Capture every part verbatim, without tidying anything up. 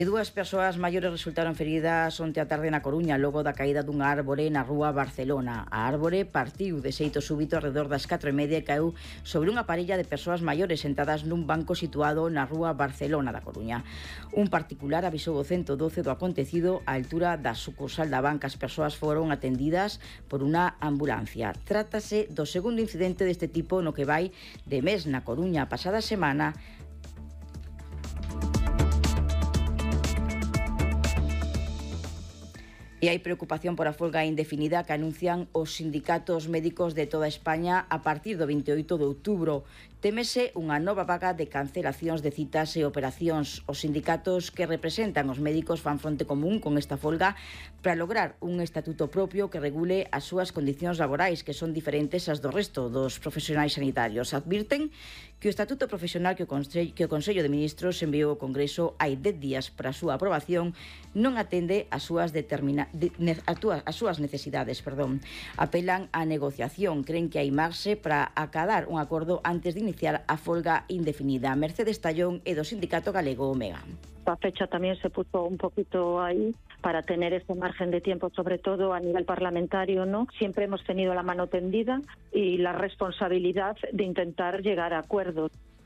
Dúas persoas maiores resultaron feridas onte á tarde na Coruña logo da caída dunha árbore na rúa Barcelona. A árbore partiu de xeito súbito arredor das catro e media e caeu sobre unha parella de persoas maiores sentadas nun banco situado na rúa Barcelona da Coruña. Un particular avisou o ciento doce do acontecido á altura da sucursal da banca. As persoas foron atendidas por unha ambulancia. Trátase do segundo incidente deste tipo no que vai de mes na Coruña. A pasada semana E hai preocupación por a folga indefinida que anuncian os sindicatos médicos de toda España a partir do veinte e oito de outubro. Témese unha nova vaga de cancelacións de citas e operacións. Os sindicatos que representan os médicos fan fronte común con esta folga para lograr un estatuto propio que regule as súas condicións laborais, que son diferentes ás do resto dos profesionais sanitarios. Advirten que o estatuto profesional que o Consello, que o Consello de Ministros enviou ao Congreso hai dez días para a súa aprobación non atende as súas determinadas De, ne, actúa, as súas necesidades, perdón. Apelan á negociación, creen que hai marxe para acadar un acordo antes de iniciar a folga indefinida. Mercedes Tallón e do Sindicato Galego Omega. La fecha también se puso un poquito ahí para tener ese margen de tiempo, sobre todo a nivel parlamentario, ¿no? Siempre hemos tenido la mano tendida y la responsabilidad de intentar llegar a acuerdos.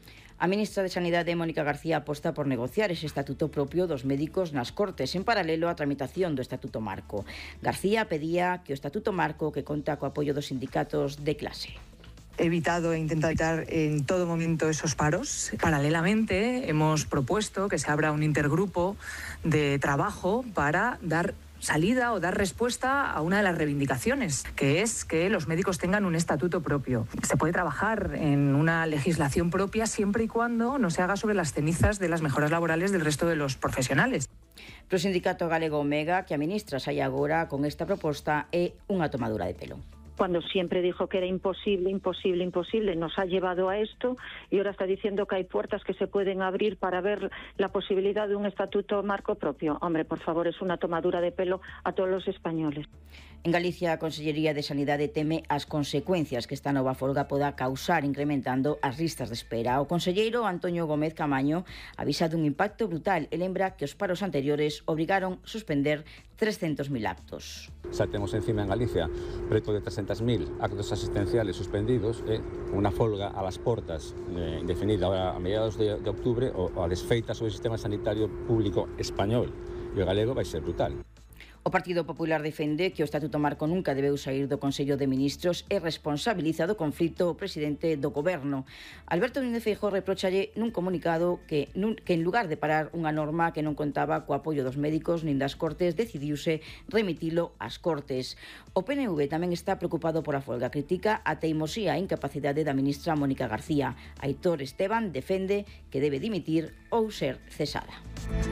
A ministra de Sanidade, Mónica García, aposta por negociar ese estatuto propio dos médicos nas Cortes, en paralelo á tramitación do Estatuto Marco. García pedía que o Estatuto Marco, que conta co apoio dos sindicatos de clase. Evitado e intentado evitar en todo momento esos paros. Paralelamente, hemos propuesto que se abra un intergrupo de trabajo para dar salida o dar respuesta a una de las reivindicaciones, que es que los médicos tengan un estatuto propio. Se puede trabajar en una legislación propia siempre y cuando no se haga sobre las cenizas de las mejoras laborales del resto de los profesionales. Pro Sindicato Galego Omega, que a ministra saia agora con esta proposta, é unha tomadura de pelo. Cuando siempre dijo que era imposible, imposible, imposible, nos ha llevado a esto y ahora está diciendo que hay puertas que se pueden abrir para ver la posibilidad de un estatuto marco propio. Hombre, por favor, es una tomadura de pelo a todos los españoles. En Galicia, a Consellería de Sanidade teme as consecuencias que esta nova folga poda causar incrementando as listas de espera. O conselleiro Antonio Gómez Camaño avisa dun impacto brutal e lembra que os paros anteriores obrigaron suspender trescentos mil actos. Xa temos encima en Galicia preto de trescentos mil actos asistenciales suspendidos e unha folga a las portas eh, indefinida a mediados de, de octubre o, o a desfeita sobre o sistema sanitario público español e o galego vai ser brutal. O Partido Popular defende que o Estatuto Marco nunca debeu sair do Consello de Ministros e responsabiliza do conflito o presidente do Goberno. Alberto Núñez Feijóo reprochalle nun comunicado que, nun, que en lugar de parar unha norma que non contaba co apoio dos médicos nin das Cortes, decidiuse remitilo ás Cortes. O P N V tamén está preocupado por a folga. Critica a teimosía e incapacidade da ministra Mónica García. Aitor Esteban defende que debe dimitir ou ser cesada.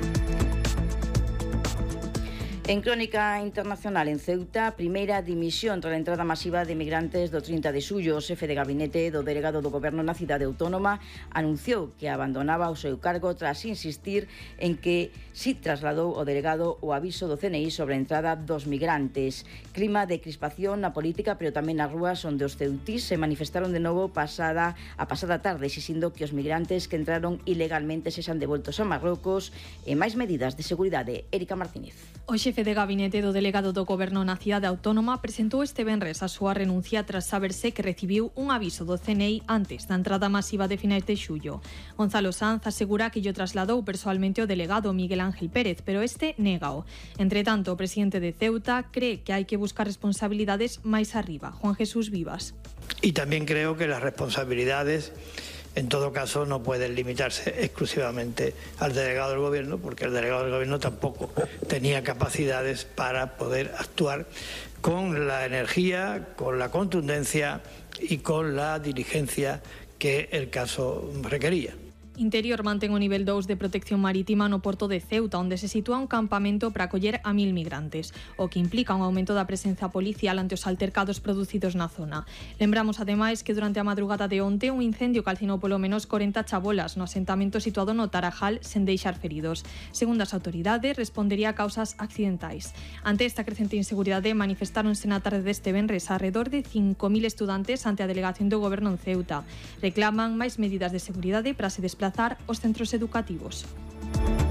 En crónica internacional, en Ceuta, primeira dimisión tras a entrada masiva de migrantes do trinta de xullo. O xefe de gabinete do delegado do goberno na cidade autónoma anunciou que abandonaba o seu cargo tras insistir en que si trasladou o delegado o aviso do C N I sobre a entrada dos migrantes. Clima de crispación na política, pero tamén nas rúas onde os ceutís se manifestaron de novo pasada a pasada tarde, exixindo que os migrantes que entraron ilegalmente sexan devoltos a Marrocos e máis medidas de seguridade. Érica Martínez. O xefe de gabinete do delegado do goberno na cidade autónoma presentou este venres a súa renuncia tras saberse que recibiu un aviso do C N I antes da entrada masiva de finais de xullo. Gonzalo Sanz asegura que lle trasladou persoalmente o delegado Miguel Ángel Pérez, pero este négao. Entre tanto, o presidente de Ceuta cree que hai que buscar responsabilidades máis arriba. Juan Jesús Vivas. Y también creo que las responsabilidades en todo caso no pueden limitarse exclusivamente al delegado del gobierno, porque el delegado del gobierno tampoco tenía capacidades para poder actuar con la energía, con la contundencia y con la diligencia que el caso requería. Interior mantén o nivel dous de protección marítima no porto de Ceuta, onde se sitúa un campamento para acoller a mil migrantes, o que implica un aumento da presenza policial ante os altercados producidos na zona. Lembramos ademais que durante a madrugada de onte un incendio calcinou polo menos corenta chabolas no asentamento situado no Tarajal sen deixar feridos. Segundo as autoridades, respondería a causas accidentais. Ante esta crecente inseguridade, manifestáronse na tarde deste venres arredor de cinco mil estudantes ante a delegación do goberno en Ceuta. Reclaman máis medidas de seguridade para se desplazar os centros educativos.